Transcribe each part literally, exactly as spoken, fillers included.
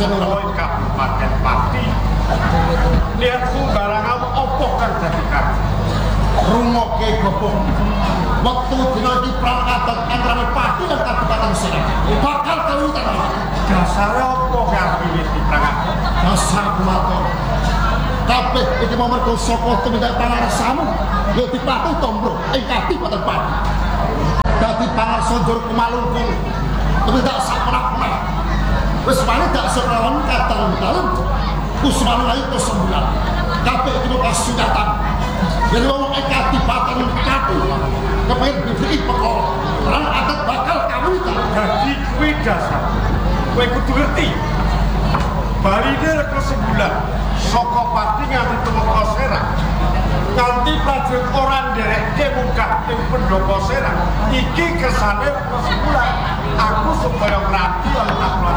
pancen ora Kabupaten Pati. Lihat sembarangan opo kang dadi kang. Rungokke gobong. Waktu dina iki perang adat antara Pati lan Kabupaten Serang. Bakal kawitan. Dasare opo kang wiwit perang? Dasar kumato. Kabeh iki mau mergo saka tumindak pangarsamu. Yo dipatuh tombro ing Kabupaten Pati. Dadi pangarsa njur Kumalungkung. Tumindak sakmenak-menak. Wis paling dak serawan kadang-kadang kusman lain ke sembulan kabeh itu kasunatan jadi ngomong Kabupaten Pati kepengen diberi perkara lan adat bakal kawitan Dadi kuwi dasar kowe kudu ngerti barine ke sembulan saka Pati nganti Temeka Serang nganti prajurit ora nderekke munggah ing Pendhapa Serang iki kersane ke sembulan aku supaya ngerti lan aku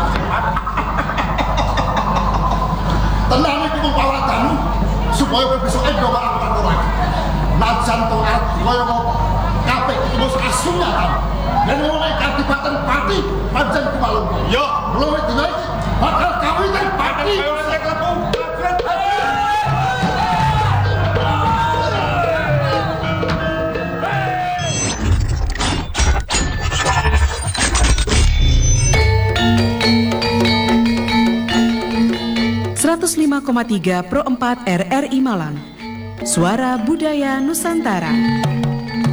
tenang iki mung pawatamu supaya kowe bisa endo marang perkara najan to ati kaya ngopo kabeh iki wis asunatan yen wong Kabupaten Pati pancen Kumalungkung yo luwih dina iki bakal kawitan Pati seratus lima koma tiga Pro empat R R I Malang. Suara Budaya Nusantara.